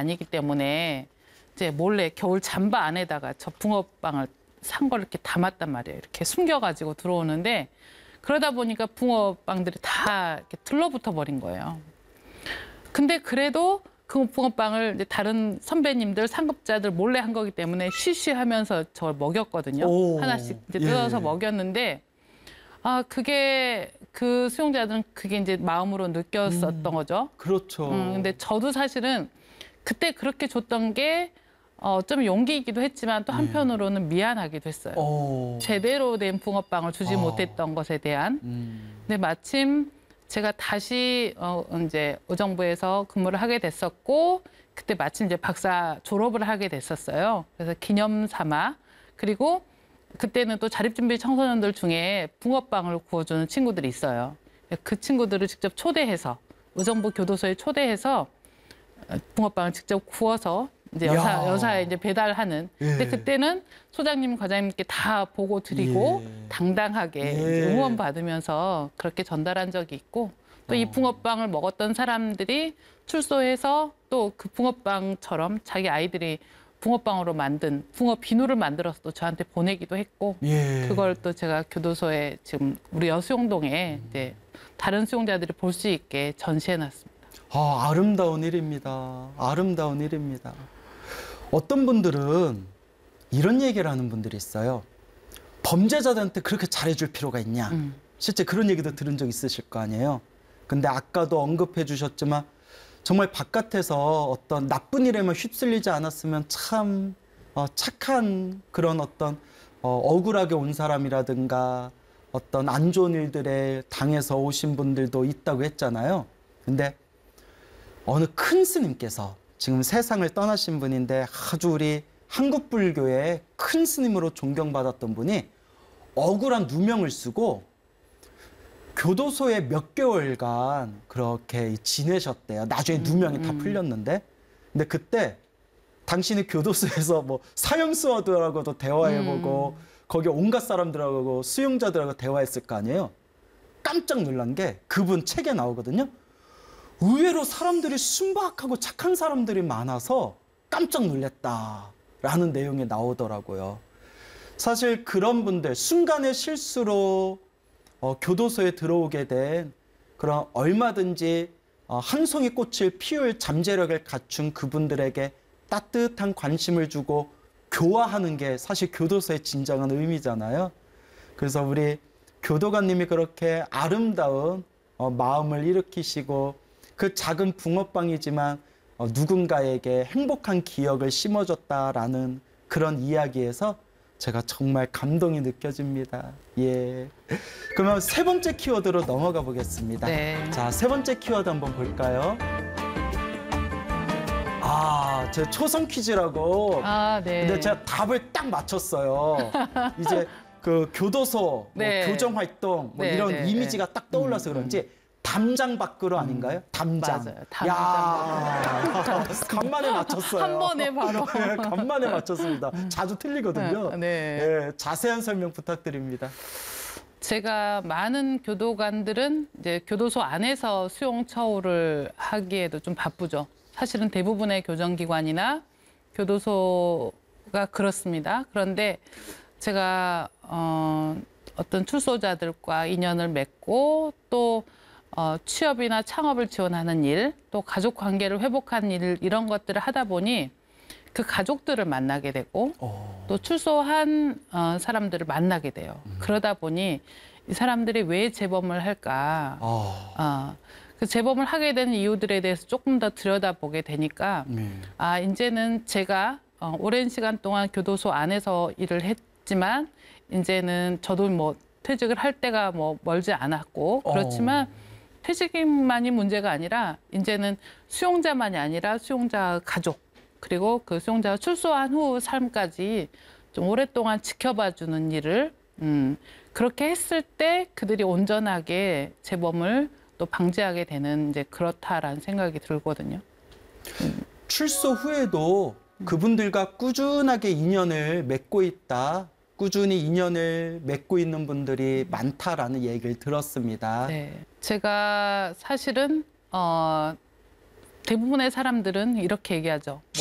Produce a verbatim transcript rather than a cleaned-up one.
아니기 때문에 이제 몰래 겨울 잠바 안에다가 저 붕어빵을 산 걸 이렇게 담았단 말이에요. 이렇게 숨겨가지고 들어오는데 그러다 보니까 붕어빵들이 다 이렇게 들러붙어 버린 거예요. 근데 그래도 그 붕어빵을 이제 다른 선배님들, 상급자들 몰래 한 거기 때문에 쉬쉬하면서 저를 먹였거든요. 오, 하나씩 이제 뜯어서 예. 먹였는데 아 그게 그 수용자들은 그게 이제 마음으로 느꼈었던 음, 거죠. 그렇죠. 음, 근데 저도 사실은 그때 그렇게 줬던 게 어, 어쩌면 용기이기도 했지만 또 한편으로는 미안하기도 했어요. 오. 제대로 된 붕어빵을 주지 어. 못했던 것에 대한. 음. 근데 마침 제가 다시 어, 이제 의정부에서 근무를 하게 됐었고 그때 마침 이제 박사 졸업을 하게 됐었어요. 그래서 기념 삼아 그리고 그때는 또 자립준비 청소년들 중에 붕어빵을 구워주는 친구들이 있어요. 그 친구들을 직접 초대해서 의정부 교도소에 초대해서 붕어빵을 직접 구워서 이제 여사, 야. 여사에 이제 배달하는. 예. 근데 그때는 소장님, 과장님께 다 보고 드리고 예. 당당하게 예. 이제 응원 받으면서 그렇게 전달한 적이 있고 또 이 어. 붕어빵을 먹었던 사람들이 출소해서 또 그 붕어빵처럼 자기 아이들이 붕어빵으로 만든 붕어 비누를 만들어서 또 저한테 보내기도 했고 예. 그걸 또 제가 교도소에 지금 우리 여수용동에 이제 다른 수용자들이 볼 수 있게 전시해놨습니다. 아, 아름다운 일입니다. 아름다운 일입니다. 어떤 분들은 이런 얘기를 하는 분들이 있어요. 범죄자들한테 그렇게 잘해줄 필요가 있냐. 음. 실제 그런 얘기도 들은 적 있으실 거 아니에요. 근데 아까도 언급해 주셨지만 정말 바깥에서 어떤 나쁜 일에만 휩쓸리지 않았으면 참 어, 착한 그런 어떤 어, 억울하게 온 사람이라든가 어떤 안 좋은 일들에 당해서 오신 분들도 있다고 했잖아요. 근데 어느 큰 스님께서 지금 세상을 떠나신 분인데 아주 우리 한국 불교의 큰 스님으로 존경받았던 분이 억울한 누명을 쓰고 교도소에 몇 개월간 그렇게 지내셨대요. 나중에 누명이 다 풀렸는데. 근데 그때 당신이 교도소에서 뭐 사형수와들하고도 대화해보고 음. 거기 온갖 사람들하고 수용자들하고 대화했을 거 아니에요. 깜짝 놀란 게 그분 책에 나오거든요. 의외로 사람들이 순박하고 착한 사람들이 많아서 깜짝 놀랐다라는 내용이 나오더라고요. 사실 그런 분들 순간의 실수로 어, 교도소에 들어오게 된 그런 얼마든지 어, 한 송이 꽃을 피울 잠재력을 갖춘 그분들에게 따뜻한 관심을 주고 교화하는 게 사실 교도소의 진정한 의미잖아요. 그래서 우리 교도관님이 그렇게 아름다운 어, 마음을 일으키시고 그 작은 붕어빵이지만 어, 누군가에게 행복한 기억을 심어줬다라는 그런 이야기에서 제가 정말 감동이 느껴집니다. 예. 그러면 세 번째 키워드로 넘어가 보겠습니다. 네. 자, 세 번째 키워드 한번 볼까요? 아, 제 초성 퀴즈라고. 아, 네. 근데 제가 답을 딱 맞췄어요. 이제 그 교도소, 네. 뭐 교정 활동 뭐 네, 이런 네, 이미지가 네. 딱 떠올라서 음, 그런지 담장 밖으로 아닌가요? 담장. 맞아요. 담장. 야, 간만에 맞췄어요. 한 번에 바로. 네, 간만에 맞췄습니다. 자주 틀리거든요. 네. 네, 자세한 설명 부탁드립니다. 제가 많은 교도관들은 이제 교도소 안에서 수용 처우를 하기에도 좀 바쁘죠. 사실은 대부분의 교정기관이나 교도소가 그렇습니다. 그런데 제가 어, 어떤 출소자들과 인연을 맺고 또 어, 취업이나 창업을 지원하는 일, 또 가족 관계를 회복하는 일 이런 것들을 하다 보니 그 가족들을 만나게 되고 어. 또 출소한 어, 사람들을 만나게 돼요. 음. 그러다 보니 이 사람들이 왜 재범을 할까? 어. 어, 그 재범을 하게 되는 이유들에 대해서 조금 더 들여다보게 되니까 네. 아 이제는 제가 어, 오랜 시간 동안 교도소 안에서 일을 했지만 이제는 저도 뭐 퇴직을 할 때가 뭐 멀지 않았고 그렇지만 어. 퇴직만이 문제가 아니라 이제는 수용자만이 아니라 수용자 가족 그리고 그 수용자가 출소한 후 삶까지 좀 오랫동안 지켜봐주는 일을 음, 그렇게 했을 때 그들이 온전하게 재범을 또 방지하게 되는 이제 그렇다라는 생각이 들거든요. 출소 후에도 그분들과 꾸준하게 인연을 맺고 있다. 꾸준히 인연을 맺고 있는 분들이 많다라는 얘기를 들었습니다. 네, 제가 사실은 어, 대부분의 사람들은 이렇게 얘기하죠.